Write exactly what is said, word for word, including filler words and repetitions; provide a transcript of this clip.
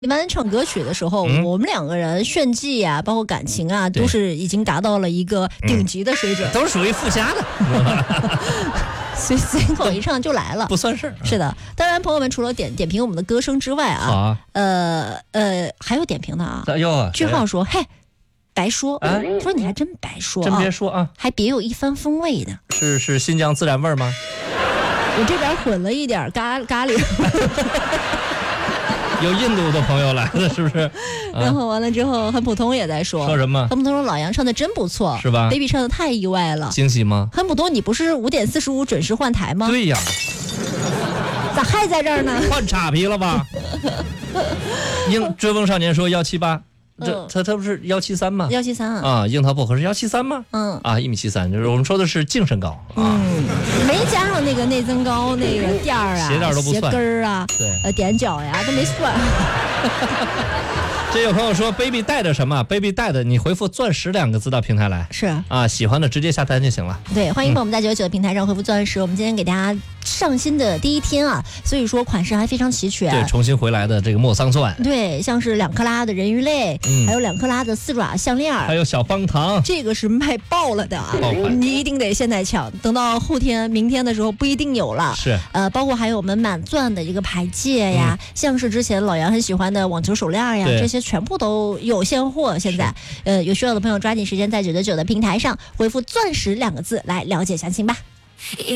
一般唱歌曲的时候、嗯、我们两个人炫技啊包括感情啊都是已经达到了一个顶级的水准、 嗯、都是属于附加的随随口一唱就来了， 不算事。 是的，当然朋友们除了点点评我们的歌声之外啊， 啊呃呃还有点评的啊。句号说：“嘿，白说，哎、说你还真白说、啊， 真别说啊， 还别有一番风味的。 是是新疆自然味吗？ 我这边混了一点咖咖喱。” 有印度的朋友来了，是不是？ 啊、然后完了之后，很普通也在说说什么？ 很普通说老杨唱的真不错， 是吧 ？baby 唱的太意外了， 惊喜吗？ 很普通，你不是五点四十五准时换台吗？ 对呀， 咋还在这儿呢？ 换岔皮了吧？樱追风少年说幺七八。这他他不是幺七三吗？ 幺七三啊！ 啊，樱桃薄荷是幺七三吗？嗯啊，一米七三，就是我们说的是净身高啊， 嗯，没加上那个内增高那个垫儿啊， 鞋垫都不算， 鞋跟儿啊， 对， 呃，踮脚呀都没算。 这有朋友说 baby 带着什么 baby 带的，你回复钻石两个字到平台来， 是啊，喜欢的直接下单就行了。 对，欢迎朋友们在九九九的平台上回复钻石、嗯、我们今天给大家上新的第一天啊，所以说款式还非常齐全。 对，重新回来的这个莫桑钻， 对，像是两克拉的人鱼类、嗯、还有两克拉的四爪项链， 还有小方糖， 这个是卖爆了的啊，你一定得现在抢，等到后天明天的时候不一定有了。 是呃，包括还有我们满钻的一个牌戒呀、嗯、像是之前老杨很喜欢的网球手链呀，这些全部都有现货。现在呃，有需要的朋友抓紧时间在九九九的平台上回复钻石两个字来了解详情吧。